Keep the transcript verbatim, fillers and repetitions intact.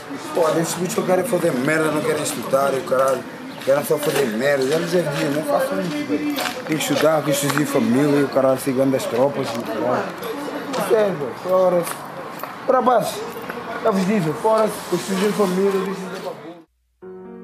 Pô, desses bichos que querem fazer merda, não querem estudar e o caralho. Querem só fazer merda. Eles é dia, não façam isso, velho. Tem que estudar, tem que estudar família e o caralho, seguindo as tropas e o caralho. Sério, velho. Fora. Para baixo. Já vos dizem, fora, estudar família, deixem de